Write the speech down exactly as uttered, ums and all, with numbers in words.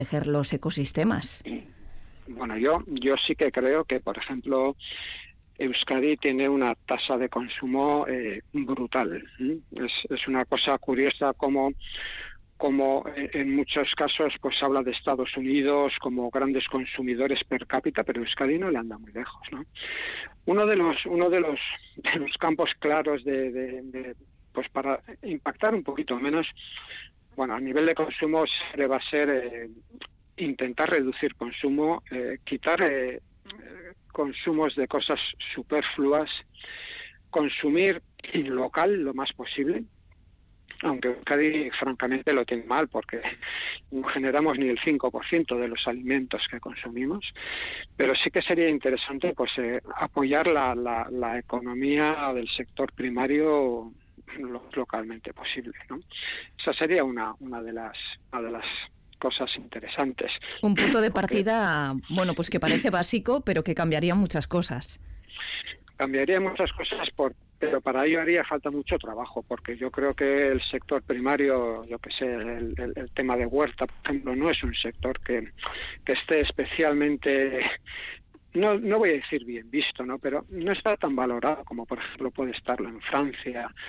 proteger los ecosistemas. Bueno, yo, yo sí que creo que, por ejemplo, Euskadi tiene una tasa de consumo eh, brutal. ¿eh? Es, es una cosa curiosa como, como en muchos casos pues habla de Estados Unidos como grandes consumidores per cápita, pero Euskadi no le anda muy lejos, ¿no? Uno de los, uno de los, de los campos claros de, de, de pues para impactar un poquito menos, bueno, a nivel de consumo siempre va a ser eh, intentar reducir consumo, eh, quitar eh, consumos de cosas superfluas, consumir local lo más posible, aunque Euskadi francamente lo tiene mal porque no generamos ni el cinco por ciento de los alimentos que consumimos, pero sí que sería interesante pues eh, apoyar la, la, la economía del sector primario lo localmente posible, ¿no? Esa sería una, una de las, una de las cosas interesantes. Un punto de Porque partida, bueno, pues que parece básico, pero que cambiaría muchas cosas. Cambiaría muchas cosas, por, pero para ello haría falta mucho trabajo, porque yo creo que el sector primario, yo que sé, el, el, el tema de huerta, por ejemplo, no es un sector que, que esté especialmente, no, no voy a decir bien visto, ¿no? Pero no está tan valorado como, por ejemplo, puede estarlo en Francia